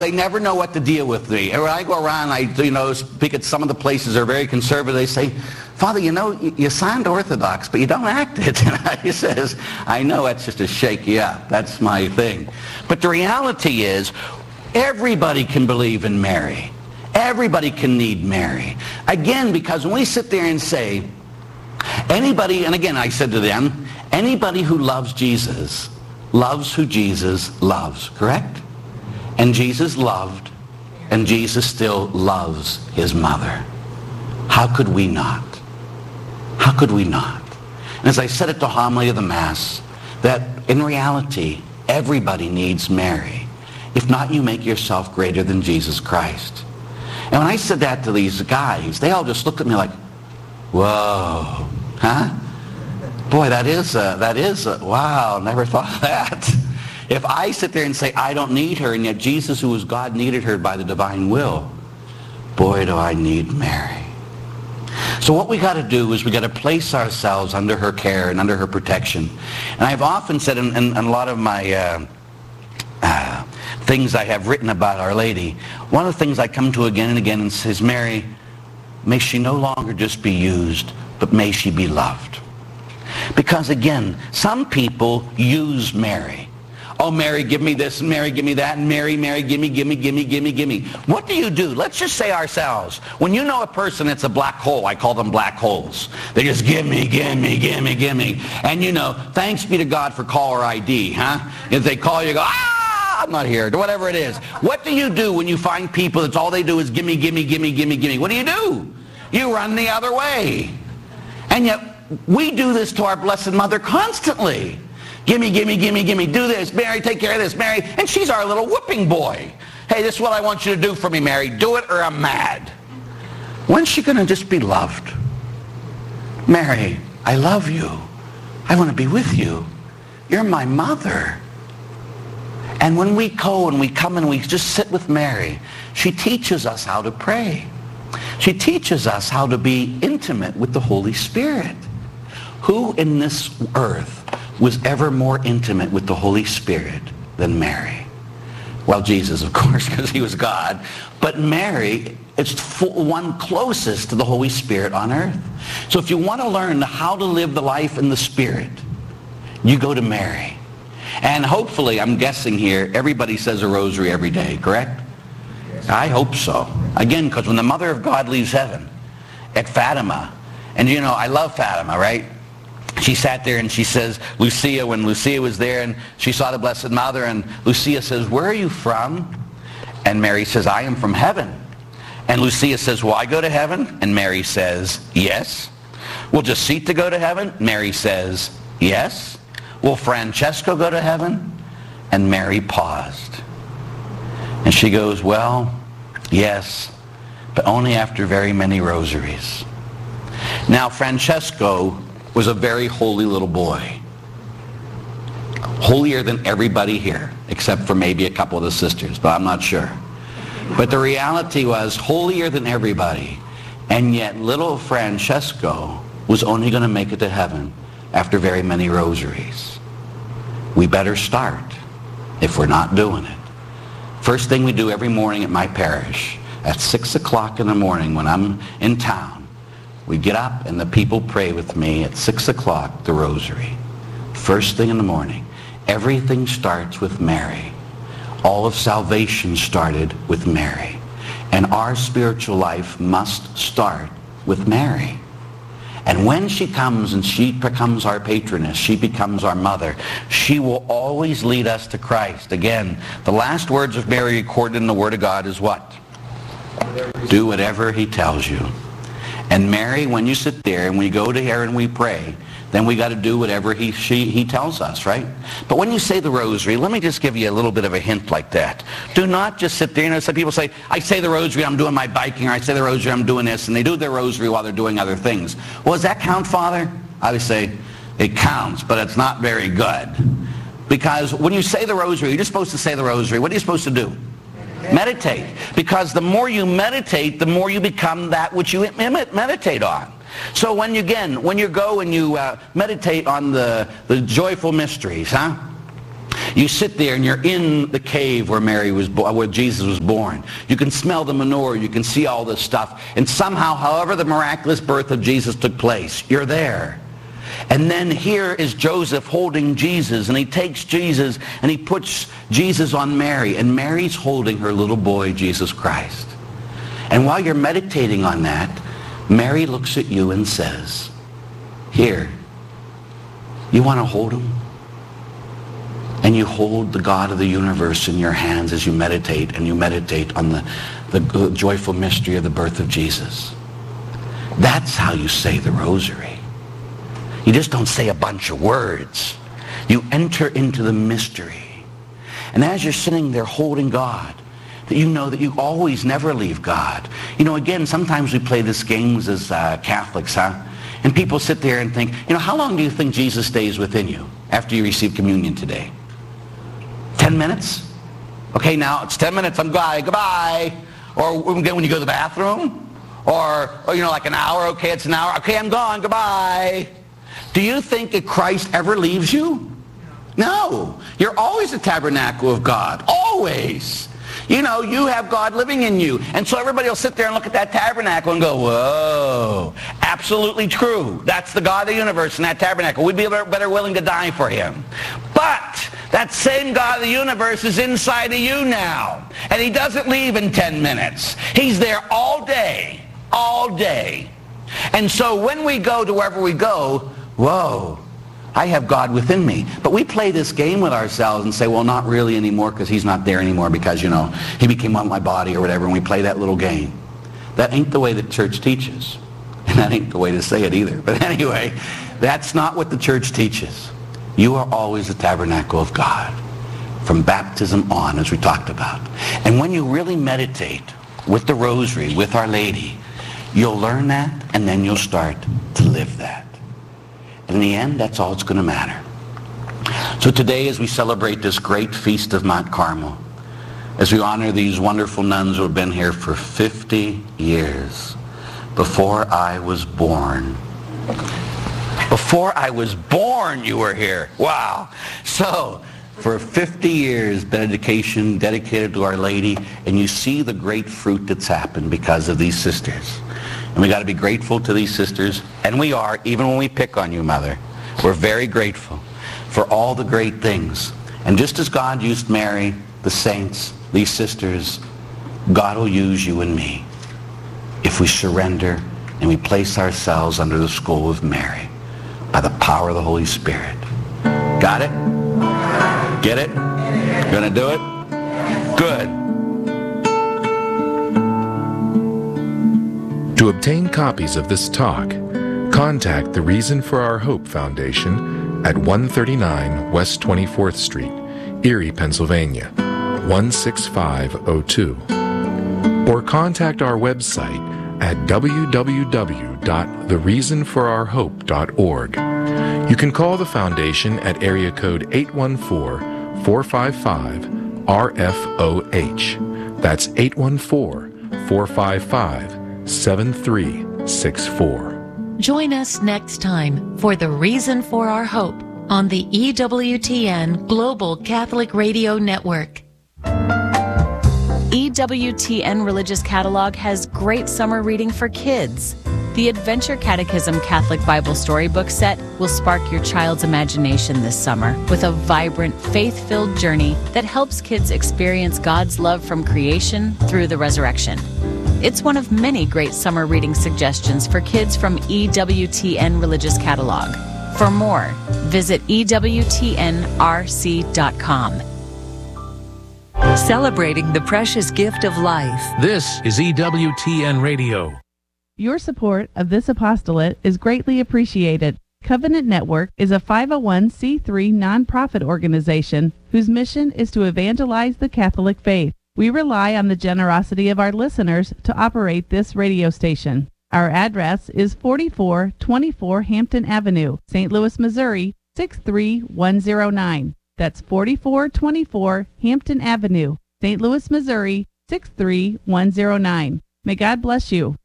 they never know what to deal with me. And when I go around, I speak at some of the places that are very conservative. They say, Father, you sound Orthodox, but you don't act it. And he says, I know that's just to shake you up. That's my thing. But the reality is, everybody can believe in Mary. Everybody can need Mary. Again, because when we sit there and say, anybody, and again I said to them, anybody who loves Jesus loves who Jesus loves, correct? And Jesus loved, and Jesus still loves his mother. How could we not? How could we not? And as I said at the homily of the Mass, that in reality, everybody needs Mary. If not, you make yourself greater than Jesus Christ. And when I said that to these guys, they all just looked at me like, whoa, huh? Boy, that is wow, never thought of that. If I sit there and say, I don't need her, and yet Jesus, who was God, needed her by the divine will, boy, do I need Mary. So what we got to do is we got to place ourselves under her care and under her protection. And I've often said in a lot of my things I have written about Our Lady, one of the things I come to again and again and says, Mary, may she no longer just be used, but may she be loved. Because again, some people use Mary. Oh, Mary, give me this, and Mary, give me that, and Mary, gimme, gimme, gimme, gimme, gimme. What do you do? Let's just say ourselves. When you know a person that's a black hole, I call them black holes. They just gimme, gimme, gimme, gimme. And thanks be to God for caller ID, huh? If they call you, go, I'm not here, whatever it is. What do you do when you find people that's all they do is gimme, gimme, gimme, gimme, gimme? What do? You run the other way. And yet, we do this to our Blessed Mother constantly. Gimme, gimme, gimme, gimme, do this. Mary, take care of this. Mary, and she's our little whipping boy. Hey, this is what I want you to do for me, Mary. Do it or I'm mad. When's she going to just be loved? Mary, I love you. I want to be with you. You're my mother. And when we go and we come and we just sit with Mary, she teaches us how to pray. She teaches us how to be intimate with the Holy Spirit. Who in this earth was ever more intimate with the Holy Spirit than Mary? Well, Jesus, of course, because he was God. But Mary is one closest to the Holy Spirit on earth. So if you want to learn how to live the life in the Spirit, you go to Mary. And hopefully, I'm guessing here, everybody says a rosary every day, correct? I hope so. Again, because when the Mother of God leaves heaven at Fatima, and I love Fatima, right? She sat there and she says, Lucia, when Lucia was there and she saw the Blessed Mother, and Lucia says, where are you from? And Mary says, I am from heaven. And Lucia says, will I go to heaven? And Mary says, yes. Will Jacinta go to heaven? Mary says, yes. Will Francesco go to heaven? And Mary paused. And she goes, well, yes, but only after very many rosaries. Now, Francesco was a very holy little boy. Holier than everybody here, except for maybe a couple of the sisters, but I'm not sure. But the reality was holier than everybody. And yet little Francesco was only going to make it to heaven after very many rosaries. We better start if we're not doing it. First thing we do every morning at my parish, at 6 o'clock in the morning when I'm in town, we get up and the people pray with me at 6 o'clock, the rosary. First thing in the morning. Everything starts with Mary. All of salvation started with Mary. And our spiritual life must start with Mary. And when she comes and she becomes our patroness, she becomes our mother, she will always lead us to Christ. Again, the last words of Mary recorded in the Word of God is what? Do whatever he tells you. And Mary, when you sit there and we go to her and we pray, then we got to do whatever he tells us, right? But when you say the rosary, let me just give you a little bit of a hint like that. Do not just sit there. Some people say, I say the rosary, I'm doing my biking, or I say the rosary, I'm doing this, and they do their rosary while they're doing other things. Well, does that count, Father? I would say it counts, but it's not very good. Because when you say the rosary, you're just supposed to say the rosary. What are you supposed to do? Meditate. Because the more you meditate, the more you become that which you meditate on. So when you go and you meditate on the joyful mysteries, huh? You sit there and you're in the cave where where Jesus was born. You can smell the menorah. You can see all this stuff. And somehow, however the miraculous birth of Jesus took place, you're there. And then here is Joseph holding Jesus, and he takes Jesus and he puts Jesus on Mary, and Mary's holding her little boy, Jesus Christ. And while you're meditating on that, Mary looks at you and says, here, you want to hold him? And you hold the God of the universe in your hands as you meditate, and you meditate on the joyful mystery of the birth of Jesus. That's how you say the rosary. You just don't say a bunch of words. You enter into the mystery. And as you're sitting there holding God, that you know that you always never leave God. You know, again, sometimes we play this games as Catholics, huh? And people sit there and think, you know, how long do you think Jesus stays within you after you receive communion today? 10 minutes? Okay, now it's 10 minutes, I'm goodbye. Or when you go to the bathroom? Or you know, like an hour, okay, it's an hour. Okay, I'm gone, goodbye. Do you think that Christ ever leaves you? No. You're always the tabernacle of God. Always. You know, you have God living in you. And so everybody will sit there and look at that tabernacle and go, whoa, absolutely true. That's the God of the universe in that tabernacle. We'd be better willing to die for him. But that same God of the universe is inside of you now. And he doesn't leave in 10 minutes. He's there all day. All day. And so when we go to wherever we go, whoa, I have God within me. But we play this game with ourselves and say, well, not really anymore because he's not there anymore because, you know, he became on my body or whatever, and we play that little game. That ain't the way the church teaches. And that ain't the way to say it either. But anyway, that's not what the church teaches. You are always the tabernacle of God from baptism on, as we talked about. And when you really meditate with the rosary, with Our Lady, you'll learn that, and then you'll start to live that. And in the end, that's all that's going to matter. So today, as we celebrate this great feast of Mount Carmel, as we honor these wonderful nuns who have been here for 50 years, before I was born. Before I was born, you were here. Wow. So, for 50 years, dedication dedicated to Our Lady, and you see the great fruit that's happened because of these sisters. And we got to be grateful to these sisters, and we are, even when we pick on you, Mother. We're very grateful for all the great things. And just as God used Mary, the saints, these sisters, God will use you and me if we surrender and we place ourselves under the school of Mary by the power of the Holy Spirit. Got it? Get it? Gonna do it? Good. To obtain copies of this talk, contact the Reason for Our Hope Foundation at 139 West 24th Street, Erie, Pennsylvania, 16502. Or contact our website at www.thereasonforourhope.org. You can call the foundation at area code 814-455-RFOH. That's 814-455-7364. Join us next time for The Reason for Our Hope on the EWTN Global Catholic Radio Network. EWTN Religious Catalog has great summer reading for kids. The Adventure Catechism Catholic Bible Storybook Set will spark your child's imagination this summer with a vibrant, faith-filled journey that helps kids experience God's love from creation through the resurrection. It's one of many great summer reading suggestions for kids from EWTN Religious Catalog. For more, visit EWTNRC.com. Celebrating the precious gift of life. This is EWTN Radio. Your support of this apostolate is greatly appreciated. Covenant Network is a 501c3 nonprofit organization whose mission is to evangelize the Catholic faith. We rely on the generosity of our listeners to operate this radio station. Our address is 4424 Hampton Avenue, St. Louis, Missouri, 63109. That's 4424 Hampton Avenue, St. Louis, Missouri, 63109. May God bless you.